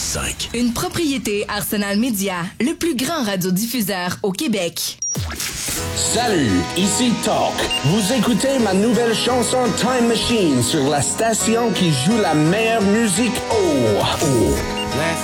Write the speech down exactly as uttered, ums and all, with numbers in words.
cinq. Une propriété Arsenal Média, le plus grand radiodiffuseur au Québec. Salut, ici Talk. Vous écoutez ma nouvelle chanson Time Machine sur la station qui joue la meilleure musique. Oh, oh.